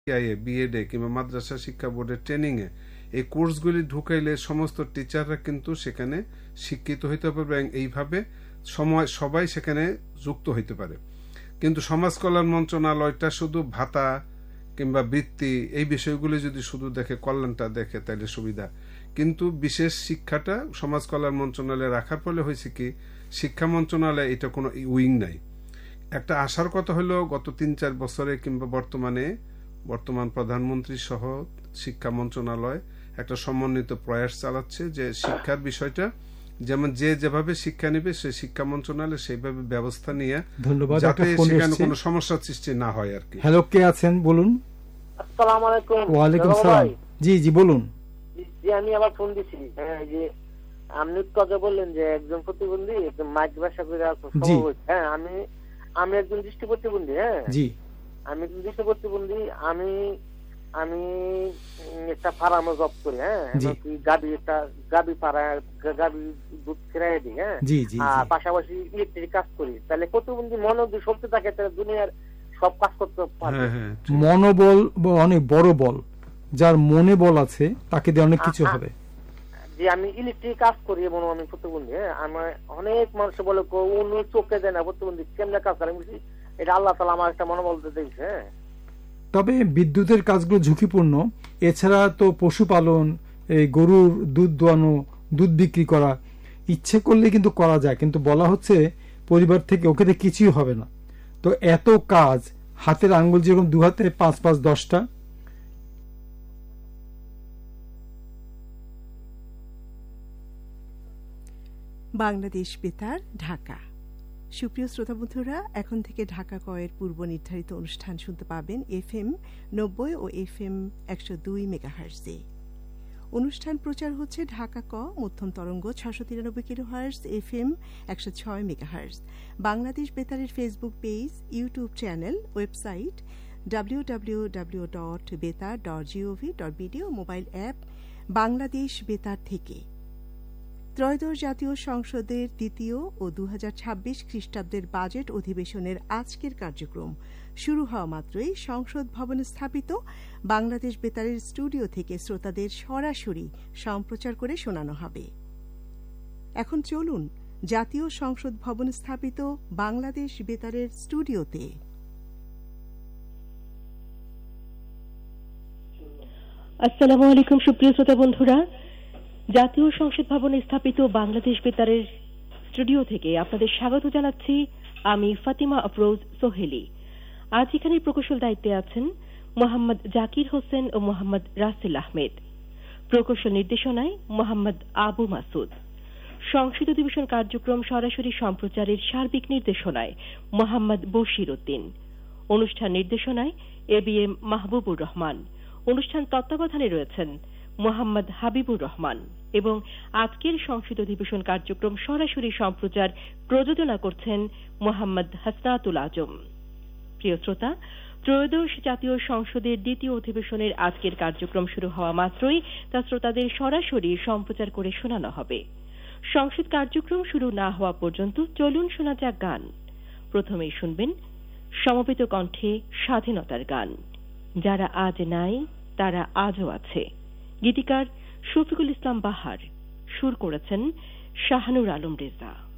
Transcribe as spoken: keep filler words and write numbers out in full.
বিএডে কিংবা মাদ্রাসা শিক্ষা বোর্ডের ট্রেনিং এ এই কোর্সগুলি ঢুকাইলে সমস্ত টিচাররা কিন্তু সেখানে শিক্ষিত হইতে পারবে এবং এইভাবে সময় সবাই সেখানে যুক্ত হইতে পারে। কিন্তু সমাজ কল্যাণ মন্ত্রণালয়টা শুধু ভাতা কিংবা বৃত্তি এই বিষয়গুলি যদি শুধু দেখে, কল্যাণটা দেখে, তাহলে সুবিধা। কিন্তু বিশেষ শিক্ষাটা সমাজ কল্যাণ মন্ত্রণালয়ে রাখার ফলে হয়েছে কি, শিক্ষা মন্ত্রণালয়ে এটা কোনো উইং নাই। একটা আশার কথা হলো গত তিন চার বছরে কিংবা বর্তমানে বর্তমান প্রধানমন্ত্রী সহ শিক্ষা মন্ত্রণালয় একটা সমন্বিত প্রয়াস চালাচ্ছে যে শিক্ষার বিষয়টা যেমন যে যেভাবে শিক্ষা নেবে সে শিক্ষা মন্ত্রণালয় সেইভাবে ব্যবস্থা নিয়ে যাতে সেখানে কোনো সমস্যার সৃষ্টি না হয় আর কি। হ্যালো, কে আছেন বলুন? আসসালামু আলাইকুম। ওয়ালাইকুম সালাম। জি জি বলুন। জি আমি আবার ফোন দিছি। হ্যাঁ যে আপনি কথা বললেন যে একজন প্রতিবন্ধী একজন মাইক ভাষা করে সম্ভব। হ্যাঁ আমি আমি একজন দৃষ্টি প্রতিবন্ধী। হ্যাঁ জি আমি একজন দৃষ্টি প্রতিবন্ধী। আমি আমি একটা ফার্মে জব করি। হ্যাঁ গাবি একটা গাবি পাড়া গাবি দুধ ছেড়াই দিই। হ্যাঁ আর পাশাপাশি ইলেকট্রিক কাজ করি। তাহলে প্রতিবন্ধী মনোযোগ শক্তি থাকে তাহলে দুনিয়ার সব কাজ করতে পারবে। মনোবল অনেক বড় বল, যার মনে বল আছে তাকে দিয়ে অনেক কিছু হবে। যে আমি ইলেকট্রিক কাজ করি এবং আমি প্রতিবন্ধী। হ্যাঁ আমার অনেক মানুষ বলে অন্য চোখে দেয় না প্রতিবন্ধী কেমনে কাজ করে। এটা আল্লাহ তাআলা আমার একটা মনোবল দিয়েছে। হ্যাঁ তবে বিদ্যুতের কাজগুলো ঝুঁকিপূর্ণ। এছাড়া তো পশুপালন, এই গরুর দুধ দোয়ানো, দুধ বিক্রি করা ইচ্ছে করলে কিন্তু করা যায়, কিন্তু বলা হচ্ছে পরিবার থেকে ওকে দিয়ে কিছুই হবে না। তো এত কাজ, হাতের আঙ্গুল যেরকম দু হাতে পাঁচ পাঁচ দশটা। বাংলাদেশ বেতার, ঢাকা। সুপ্রিয় শ্রোতা বন্ধুরা, এখন থেকে ঢাকা কয়ের পূর্ব নির্ধারিত অনুষ্ঠান শুনতে পাবেন এফ এম নব্বই ও এফ এম একশো দুই মেগাহার্জে। অনুষ্ঠান প্রচার হচ্ছে ঢাকা ক মধ্যম তরঙ্গ ছশো তিরানব্বই কিলো হার্জ, এফ এম একশো ছয় megahertz. Bangladesh বেতারের Facebook page, YouTube channel, website W W W dot বেতার ডট জিওভি ডট বিডি ও মোবাইল অ্যাপ বাংলাদেশ বেতার থেকে। ত্রয়োদশ জাতীয় সংসদের দ্বিতীয় ও দু হাজার ছাব্বিশ খ্রিস্টাব্দের বাজেট অধিবেশনের আজকের কার্যক্রম শুরু হওয়া মাত্রই সংসদ ভবনে স্থাপিত বাংলাদেশ বেতারের স্টুডিও থেকে শ্রোতাদের সরাসরি সম্প্রচার করে শোনানো হবে। এখন চলুন জাতীয় সংসদ ভবনে স্থাপিত বাংলাদেশ বেতারের স্টুডিওতে। আসসালামু আলাইকুম সুপ্রিয় শ্রোতা বন্ধুরা, জাতীয় সংসদ ভবনে স্থাপিত বাংলাদেশ বেতারের স্টুডিও থেকে আপনাদের স্বাগত জানাচ্ছি আমি ফাতিমা আফরোজ সোহেলি। আজ এখানে প্রকৌশল দায়িত্বে আছেন মোহাম্মদ জাকির হোসেন ও মোহাম্মদ রাসেল আহমেদ। প্রকৌশল নির্দেশনায় মোহাম্মদ আবু মাসুদ। সংসদ অধিবেশন কার্যক্রম সরাসরি সম্প্রচারের সার্বিক নির্দেশনায় মোহাম্মদ বশির উদ্দিন। অনুষ্ঠান নির্দেশনায় A B M Mahbubur Rahman. অনুষ্ঠান তত্ত্বাবধানে রয়েছেন মোহাম্মদ হাবিবুর রহমান এবং আজকের সংসদ অধিবেশন কার্যক্রম সরাসরি সম্প্রচার প্রযোজনা করছেন মোহাম্মদ হাসনাতুল আজম। প্রিয় শ্রোতা, ত্রয়োদশ জাতীয় সংসদের দ্বিতীয় অধিবেশনের আজকের কার্যক্রম শুরু হওয়া মাত্রই তা শ্রোতাদের সরাসরি সম্প্রচার করে শোনানো হবে। সংসদ কার্যক্রম শুরু না হওয়া পর্যন্ত চলুন শোনা যাক গান। প্রথমেই শুনবেন সমবেত কণ্ঠে স্বাধীনতার গান, যারা আজ নাই তারা আজও আছে। গীতিকার শফিকুল ইসলাম বাহার, সুর করেছেন শাহানুর আলম রেজা।